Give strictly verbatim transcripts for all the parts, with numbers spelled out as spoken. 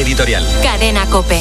editorial. Cadena COPE.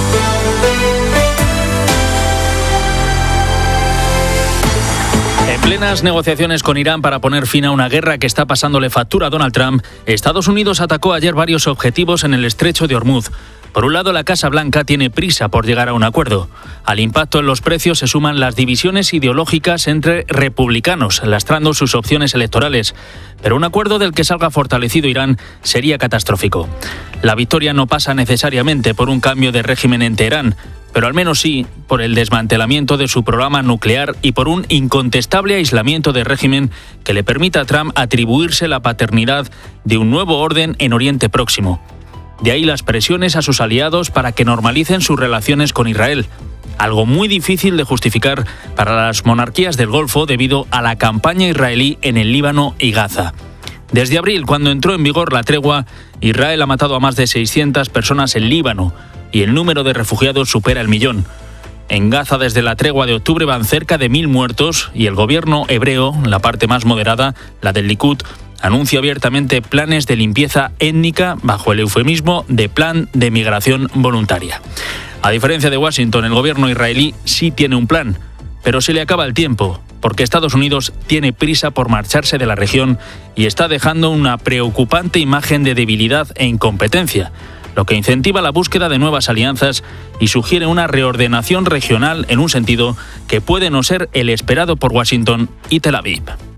En plenas negociaciones con Irán para poner fin a una guerra que está pasándole factura a Donald Trump, Estados Unidos atacó ayer varios objetivos en el estrecho de Hormuz. Por un lado, la Casa Blanca tiene prisa por llegar a un acuerdo. Al impacto en los precios se suman las divisiones ideológicas entre republicanos, lastrando sus opciones electorales. Pero un acuerdo del que salga fortalecido Irán sería catastrófico. La victoria no pasa necesariamente por un cambio de régimen en Teherán, pero al menos sí por el desmantelamiento de su programa nuclear y por un incontestable aislamiento del régimen que le permita a Trump atribuirse la paternidad de un nuevo orden en Oriente Próximo. De ahí las presiones a sus aliados para que normalicen sus relaciones con Israel, algo muy difícil de justificar para las monarquías del Golfo debido a la campaña israelí en el Líbano y Gaza. Desde abril, cuando entró en vigor la tregua, Israel ha matado a más de seiscientas personas en Líbano y el número de refugiados supera el millón. En Gaza, desde la tregua de octubre, van cerca de mil muertos y el gobierno hebreo, la parte más moderada, la del Likud, anuncia abiertamente planes de limpieza étnica bajo el eufemismo de plan de migración voluntaria. A diferencia de Washington, el gobierno israelí sí tiene un plan, pero se le acaba el tiempo, porque Estados Unidos tiene prisa por marcharse de la región y está dejando una preocupante imagen de debilidad e incompetencia, lo que incentiva la búsqueda de nuevas alianzas y sugiere una reordenación regional en un sentido que puede no ser el esperado por Washington y Tel Aviv.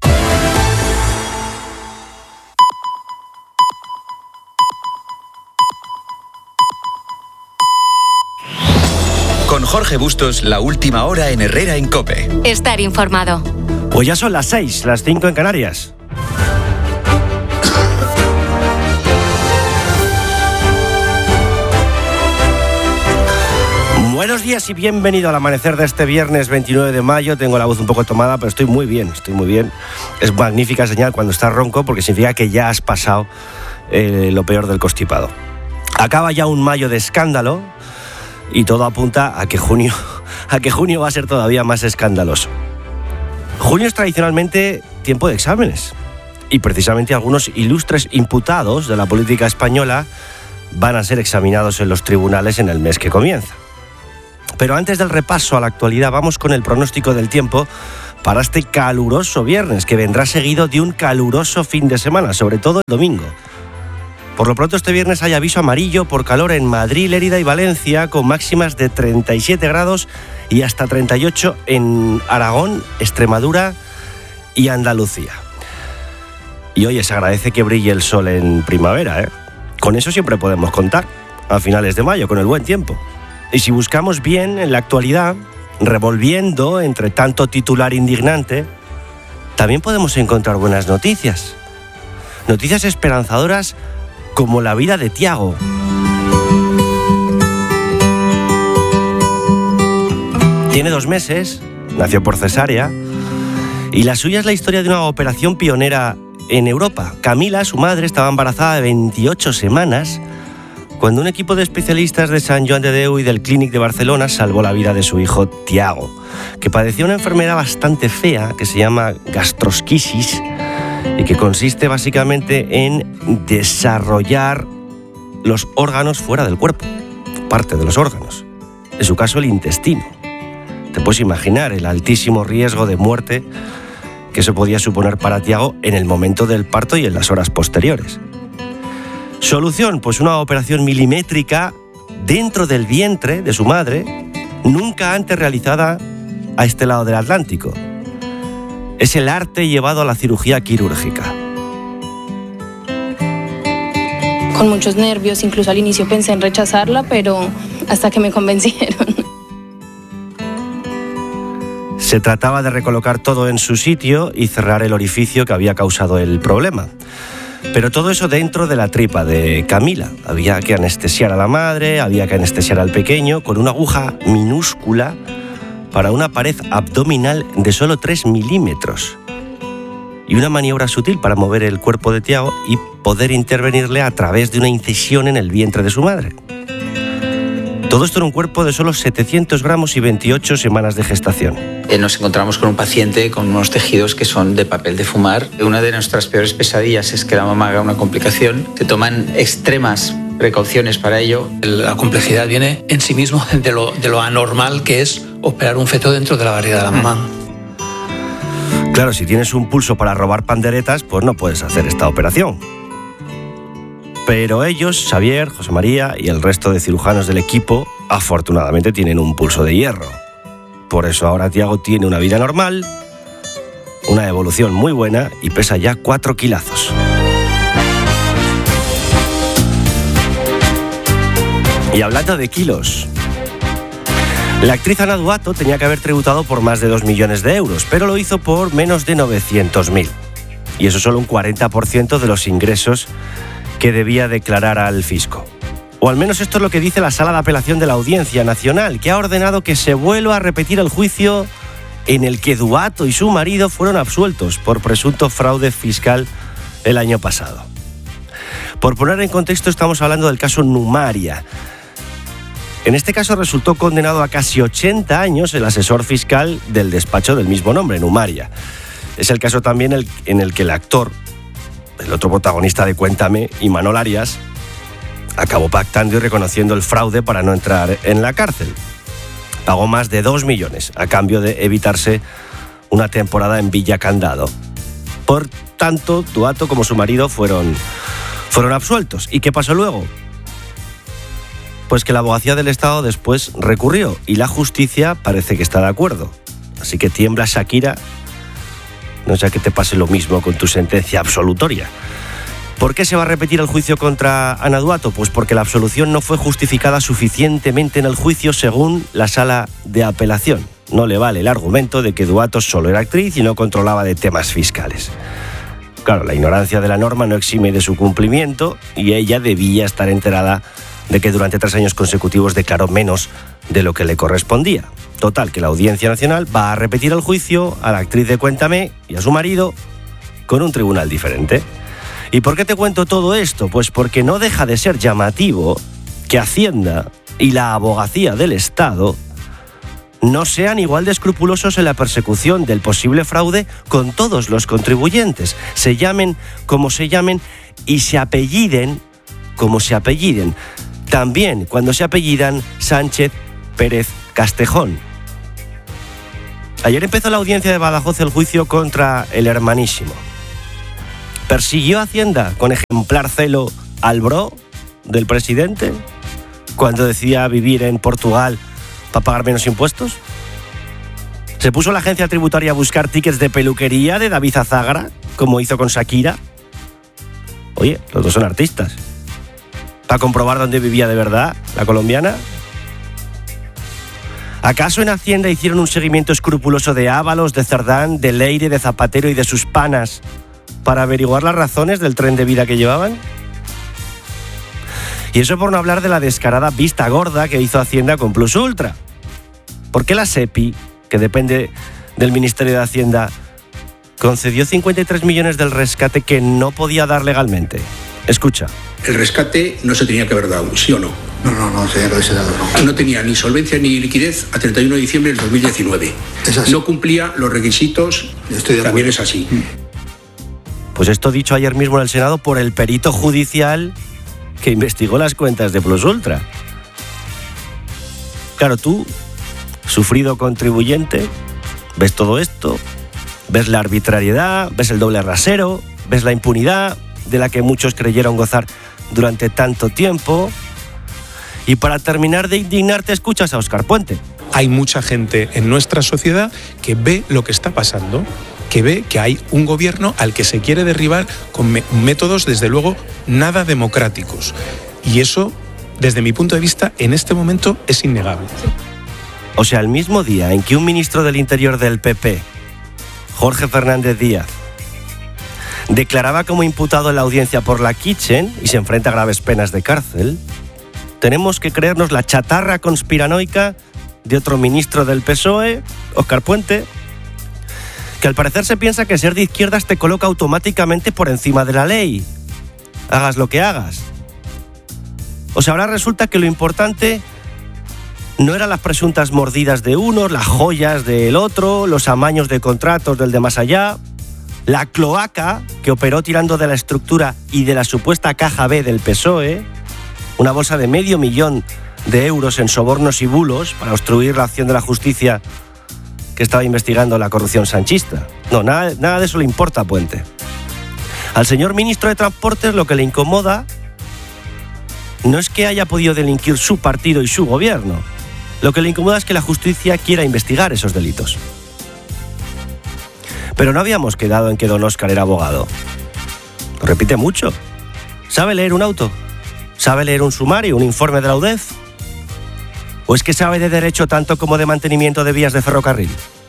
Con Jorge Bustos, la última hora en Herrera en COPE. Estar informado. Pues ya son las seis, las cinco en Canarias. Buenos días y bienvenido al amanecer de este viernes veintinueve de mayo. Tengo la voz un poco tomada, pero estoy muy bien, estoy muy bien. Es magnífica señal cuando estás ronco porque significa que ya has pasado eh, lo peor del constipado. Acaba ya un mayo de escándalo y todo apunta a que junio, a que junio va a ser todavía más escandaloso. Junio es tradicionalmente tiempo de exámenes y precisamente algunos ilustres imputados de la política española van a ser examinados en los tribunales en el mes que comienza. Pero antes del repaso a la actualidad, vamos con el pronóstico del tiempo para este caluroso viernes, que vendrá seguido de un caluroso fin de semana, sobre todo el domingo. Por lo pronto, este viernes hay aviso amarillo por calor en Madrid, Lérida y Valencia, con máximas de treinta y siete grados y hasta treinta y ocho en Aragón, Extremadura y Andalucía. Y oye, se agradece que brille el sol en primavera, ¿eh? Con eso siempre podemos contar, a finales de mayo, con el buen tiempo. Y si buscamos bien en la actualidad, revolviendo entre tanto titular indignante, también podemos encontrar buenas noticias. Noticias esperanzadoras como la vida de Tiago. Tiene dos meses, nació por cesárea, y la suya es la historia de una operación pionera en Europa. Camila, su madre, estaba embarazada de veintiocho semanas cuando un equipo de especialistas de Sant Joan de Déu y del Clínic de Barcelona salvó la vida de su hijo Tiago, que padecía una enfermedad bastante fea que se llama gastrosquisis y que consiste básicamente en desarrollar los órganos fuera del cuerpo, parte de los órganos, en su caso el intestino. Te puedes imaginar el altísimo riesgo de muerte que eso podía suponer para Tiago en el momento del parto y en las horas posteriores. Solución, pues una operación milimétrica dentro del vientre de su madre, nunca antes realizada a este lado del Atlántico. Es el arte llevado a la cirugía quirúrgica. Con muchos nervios, incluso al inicio pensé en rechazarla, pero hasta que me convencieron. Se trataba de recolocar todo en su sitio y cerrar el orificio que había causado el problema. Pero todo eso dentro de la tripa de Camila. Había que anestesiar a la madre, había que anestesiar al pequeño con una aguja minúscula para una pared abdominal de solo tres milímetros. Y una maniobra sutil para mover el cuerpo de Tiago y poder intervenirle a través de una incisión en el vientre de su madre. Todo esto en un cuerpo de solo setecientos gramos y veintiocho semanas de gestación. Nos encontramos con un paciente con unos tejidos que son de papel de fumar. Una de nuestras peores pesadillas es que la mamá haga una complicación. Se toman extremas precauciones para ello. La complejidad viene en sí mismo de lo, de lo anormal que es operar un feto dentro de la barriga de la mamá. Claro, si tienes un pulso para robar panderetas, pues no puedes hacer esta operación. Pero ellos, Xavier, José María y el resto de cirujanos del equipo, afortunadamente tienen un pulso de hierro. Por eso ahora Tiago tiene una vida normal, una evolución muy buena y pesa ya cuatro kilazos. Y hablando de kilos, la actriz Ana Duato tenía que haber tributado por más de dos millones de euros, pero lo hizo por menos de novecientos mil. Y eso es solo un cuarenta por ciento de los ingresos que debía declarar al fisco. O al menos esto es lo que dice la Sala de Apelación de la Audiencia Nacional, que ha ordenado que se vuelva a repetir el juicio en el que Duato y su marido fueron absueltos por presunto fraude fiscal el año pasado. Por poner en contexto, estamos hablando del caso Numaria. En este caso resultó condenado a casi ochenta años el asesor fiscal del despacho del mismo nombre, Numaria. Es el caso también el, en el que el actor, el otro protagonista de Cuéntame, Imanol Arias, acabó pactando y reconociendo el fraude para no entrar en la cárcel. Pagó más de dos millones a cambio de evitarse una temporada en Villa Candado. Por tanto, Duato como su marido fueron, fueron absueltos. ¿Y qué pasó luego? Pues que la abogacía del Estado después recurrió y la justicia parece que está de acuerdo. Así que tiembla, Shakira, no sea que te pase lo mismo con tu sentencia absolutoria. ¿Por qué se va a repetir el juicio contra Ana Duato? Pues porque la absolución no fue justificada suficientemente en el juicio según la Sala de Apelación. No le vale el argumento de que Duato solo era actriz y no controlaba de temas fiscales. Claro, la ignorancia de la norma no exime de su cumplimiento y ella debía estar enterada de que durante tres años consecutivos declaró menos de lo que le correspondía. Total, que la Audiencia Nacional va a repetir el juicio a la actriz de Cuéntame y a su marido con un tribunal diferente. ¿Y por qué te cuento todo esto? Pues porque no deja de ser llamativo que Hacienda y la abogacía del Estado no sean igual de escrupulosos en la persecución del posible fraude con todos los contribuyentes, se llamen como se llamen y se apelliden como se apelliden. También cuando se apellidan Sánchez, Pérez, Castejón. Ayer empezó la audiencia de Badajoz el juicio contra el hermanísimo. ¿Persiguió Hacienda con ejemplar celo al bro del presidente cuando decía vivir en Portugal para pagar menos impuestos? ¿Se puso la agencia tributaria a buscar tickets de peluquería de David Azagra, como hizo con Shakira? Oye, los dos son artistas. ¿Para comprobar dónde vivía de verdad la colombiana? ¿Acaso en Hacienda hicieron un seguimiento escrupuloso de Ábalos, de Cerdán, de Leire, de Zapatero y de sus panas para averiguar las razones del tren de vida que llevaban? Y eso por no hablar de la descarada vista gorda que hizo Hacienda con Plus Ultra. ¿Por qué la SEPI, que depende del Ministerio de Hacienda, concedió cincuenta y tres millones del rescate que no podía dar legalmente? Escucha. El rescate no se tenía que haber dado, ¿sí o no? No, no, no tenía que haberse dado, no. No tenía ni solvencia ni liquidez a treinta y uno de diciembre del dos mil diecinueve. Es así. No cumplía los requisitos, Estoy de también acuerdo. es así. Pues esto dicho ayer mismo en el Senado por el perito judicial que investigó las cuentas de Plus Ultra. Claro, tú, sufrido contribuyente, ves todo esto, ves la arbitrariedad, ves el doble rasero, ves la impunidad de la que muchos creyeron gozar durante tanto tiempo. Y para terminar de indignarte, escuchas a Óscar Puente. Hay mucha gente en nuestra sociedad que ve lo que está pasando, que ve que hay un gobierno al que se quiere derribar con me- métodos, desde luego, nada democráticos. Y eso, desde mi punto de vista, en este momento es innegable. O sea, el mismo día en que un ministro del Interior del P P, Jorge Fernández Díaz, declaraba como imputado en la audiencia por la Kitchen y se enfrenta a graves penas de cárcel, tenemos que creernos la chatarra conspiranoica de otro ministro del P S O E, Óscar Puente, que al parecer se piensa que ser de izquierdas te coloca automáticamente por encima de la ley, hagas lo que hagas. O sea, ahora resulta que lo importante no eran las presuntas mordidas de uno, las joyas del otro, los amaños de contratos del de más allá, la cloaca que operó tirando de la estructura y de la supuesta caja B del P S O E, una bolsa de medio millón de euros en sobornos y bulos para obstruir la acción de la justicia que estaba investigando la corrupción sanchista. No, nada, nada de eso le importa a Puente. Al señor ministro de Transportes lo que le incomoda no es que haya podido delinquir su partido y su gobierno. Lo que le incomoda es que la justicia quiera investigar esos delitos. Pero no habíamos quedado en que don Óscar era abogado. Lo repite mucho. ¿Sabe leer un auto? ¿Sabe leer un sumario, un informe de la U D E F? ¿O es que sabe de derecho tanto como de mantenimiento de vías de ferrocarril?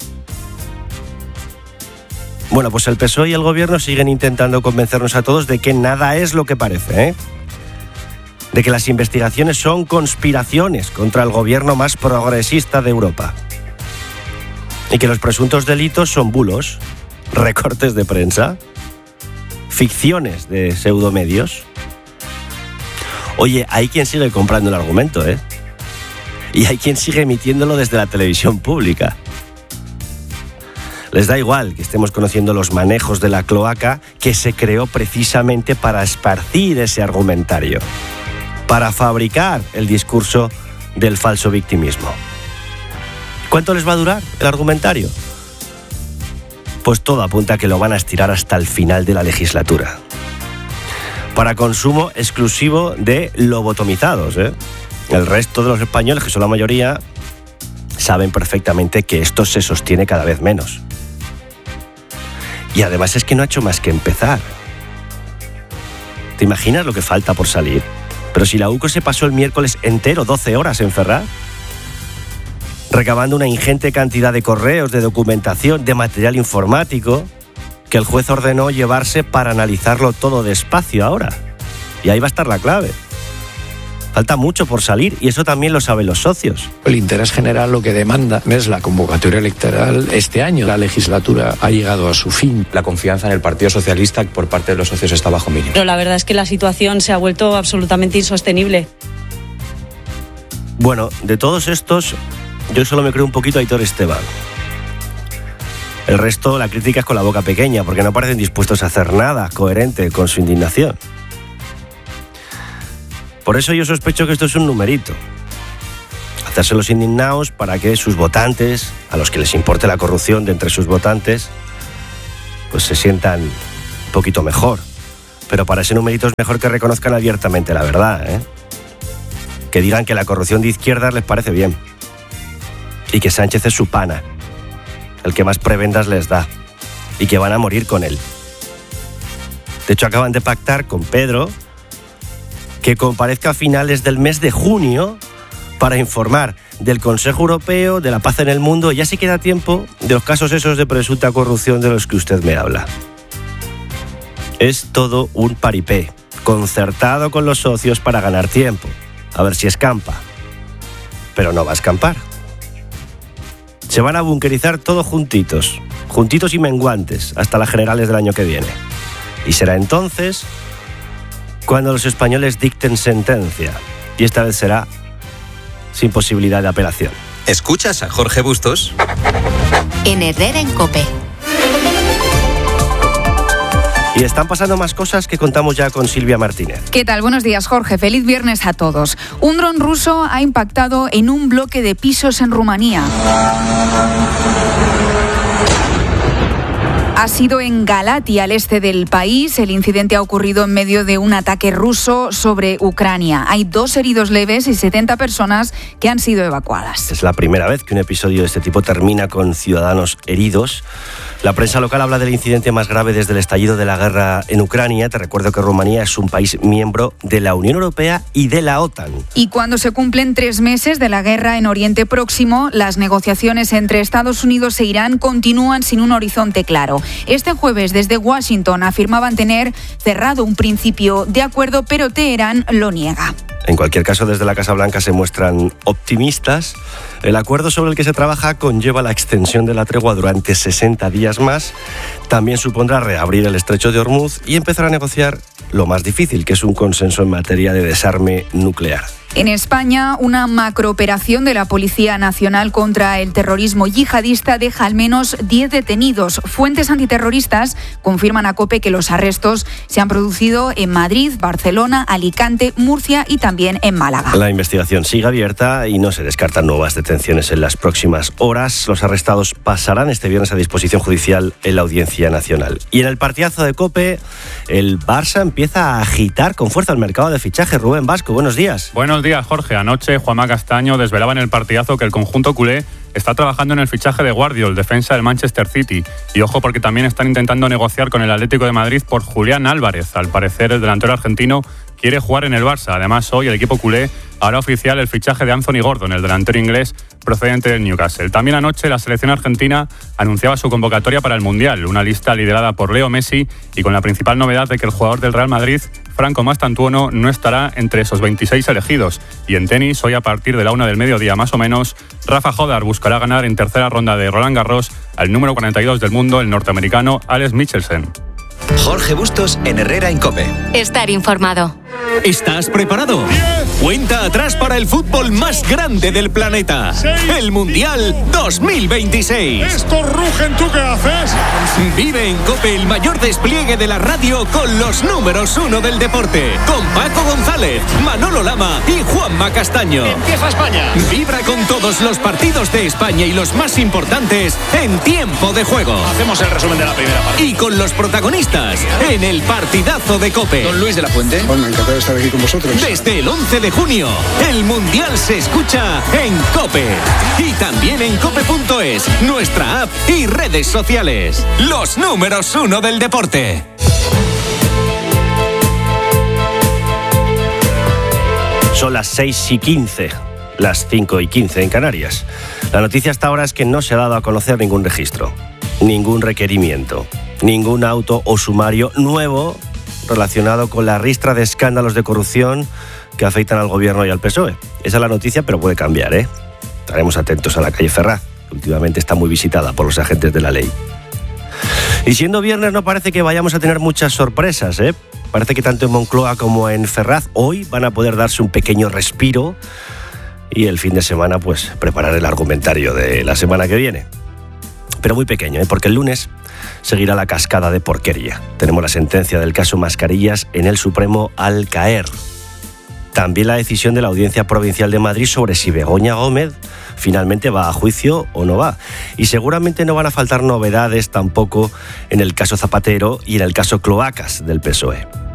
Bueno, pues el P S O E y el gobierno siguen intentando convencernos a todos de que nada es lo que parece, ¿eh? De que las investigaciones son conspiraciones contra el gobierno más progresista de Europa. Y que los presuntos delitos son bulos, recortes de prensa, ficciones de pseudomedios. Oye, hay quien sigue comprando el argumento, ¿eh? Y hay quien sigue emitiéndolo desde la televisión pública. Les da igual que estemos conociendo los manejos de la cloaca que se creó precisamente para esparcir ese argumentario, para fabricar el discurso del falso victimismo. ¿Cuánto les va a durar el argumentario? Pues todo apunta a que lo van a estirar hasta el final de la legislatura, para consumo exclusivo de lobotomizados, ¿eh? El resto de los españoles, que son la mayoría, saben perfectamente que esto se sostiene cada vez menos. Y además es que no ha hecho más que empezar. ¿Te imaginas lo que falta por salir? Pero si la U C O se pasó el miércoles entero, doce horas en Ferraz, recabando una ingente cantidad de correos, de documentación, de material informático, que el juez ordenó llevarse para analizarlo todo despacio ahora. Y ahí va a estar la clave. Falta mucho por salir y eso también lo saben los socios. El interés general lo que demanda es la convocatoria electoral este año. La legislatura ha llegado a su fin. La confianza en el Partido Socialista por parte de los socios está bajo mínimo. Pero la verdad es que la situación se ha vuelto absolutamente insostenible. Bueno, de todos estos, yo solo me creo un poquito a Aitor Esteban. El resto, la crítica es con la boca pequeña, porque no parecen dispuestos a hacer nada coherente con su indignación. Por eso yo sospecho que esto es un numerito. Hacerse los indignados para que sus votantes, a los que les importe la corrupción de entre sus votantes, pues se sientan un poquito mejor. Pero para ese numerito es mejor que reconozcan abiertamente la verdad, ¿eh? Que digan que la corrupción de izquierdas les parece bien. Y que Sánchez es su pana, el que más prebendas les da. Y que van a morir con él. De hecho, acaban de pactar con Pedro que comparezca a finales del mes de junio para informar del Consejo Europeo, de la paz en el mundo. Ya sí queda tiempo de los casos esos de presunta corrupción de los que usted me habla. Es todo un paripé, concertado con los socios para ganar tiempo. A ver si escampa. Pero no va a escampar. Se van a bunkerizar todos juntitos, juntitos y menguantes, hasta las generales del año que viene. Y será entonces cuando los españoles dicten sentencia. Y esta vez será sin posibilidad de apelación. ¿Escuchas a Jorge Bustos? En Herrera en COPE. Y están pasando más cosas que contamos ya con Silvia Martínez. ¿Qué tal? Buenos días, Jorge. Feliz viernes a todos. Un dron ruso ha impactado en un bloque de pisos en Rumanía. Ha sido en Galați, al este del país. El incidente ha ocurrido en medio de un ataque ruso sobre Ucrania. Hay dos heridos leves y setenta personas que han sido evacuadas. Es la primera vez que un episodio de este tipo termina con ciudadanos heridos. La prensa local habla del incidente más grave desde el estallido de la guerra en Ucrania. Te recuerdo que Rumanía es un país miembro de la Unión Europea y de la OTAN. Y cuando se cumplen tres meses de la guerra en Oriente Próximo, las negociaciones entre Estados Unidos e Irán continúan sin un horizonte claro. Este jueves, desde Washington, afirmaban tener cerrado un principio de acuerdo, pero Teherán lo niega. En cualquier caso, desde la Casa Blanca se muestran optimistas. El acuerdo sobre el que se trabaja conlleva la extensión de la tregua durante sesenta días más. También supondrá reabrir el estrecho de Hormuz y empezar a negociar lo más difícil, que es un consenso en materia de desarme nuclear. En España, una macrooperación de la Policía Nacional contra el terrorismo yihadista deja al menos diez detenidos. Fuentes antiterroristas confirman a COPE que los arrestos se han producido en Madrid, Barcelona, Alicante, Murcia y también en Málaga. La investigación sigue abierta y no se descartan nuevas detenciones en las próximas horas. Los arrestados pasarán este viernes a disposición judicial en la Audiencia Nacional. Y en el partidazo de COPE, el Barça empieza a agitar con fuerza el mercado de fichaje. Rubén Vasco, buenos días. Buenos días, Jorge. Anoche Juanma Castaño desvelaba en el partidazo que el conjunto culé está trabajando en el fichaje de Guardiol, defensa del Manchester City. Y ojo, porque también están intentando negociar con el Atlético de Madrid por Julián Álvarez. Al parecer, el delantero argentino quiere jugar en el Barça. Además, hoy el equipo culé hará oficial el fichaje de Anthony Gordon, el delantero inglés procedente del Newcastle. También anoche la selección argentina anunciaba su convocatoria para el Mundial, una lista liderada por Leo Messi y con la principal novedad de que el jugador del Real Madrid, Franco Mastantuono, no estará entre esos veintiséis elegidos. Y en tenis, hoy a partir de la una del mediodía más o menos, Rafa Jodar buscará ganar en tercera ronda de Roland Garros al número cuarenta y dos del mundo, el norteamericano Alex Michelsen. Jorge Bustos en Herrera en COPE. Estar informado. ¿Estás preparado? Cuenta atrás para el fútbol más grande del planeta. El Mundial dos mil veintiséis. Estos rugen, ¿tú qué haces? Vive en COPE el mayor despliegue de la radio con los números uno del deporte. Con Paco González, Manolo Lama y Juanma Castaño. Empieza España. Vibra con todos los partidos de España y los más importantes en tiempo de juego. Hacemos el resumen de la primera parte. Y con los protagonistas en el partidazo de COPE. Don Luis de la Fuente. Bueno, encantado de estar aquí con vosotros. Desde el once de junio, el Mundial se escucha en COPE. Y también en cope punto es, nuestra app y redes sociales. Los números uno del deporte. Son las seis y quince, las cinco y quince en Canarias. La noticia hasta ahora es que no se ha dado a conocer ningún registro, ningún requerimiento, ningún auto o sumario nuevo relacionado con la ristra de escándalos de corrupción que afectan al gobierno y al P S O E. Esa es la noticia, pero puede cambiar, ¿eh? Estaremos atentos a la calle Ferraz, que últimamente está muy visitada por los agentes de la ley. Y siendo viernes no parece que vayamos a tener muchas sorpresas, ¿eh? Parece que tanto en Moncloa como en Ferraz hoy van a poder darse un pequeño respiro y el fin de semana pues preparar el argumentario de la semana que viene. Pero muy pequeño, ¿eh? Porque el lunes seguirá la cascada de porquería. Tenemos la sentencia del caso Mascarillas en el Supremo al caer. También la decisión de la Audiencia Provincial de Madrid sobre si Begoña Gómez finalmente va a juicio o no va. Y seguramente no van a faltar novedades tampoco en el caso Zapatero y en el caso Cloacas del P S O E.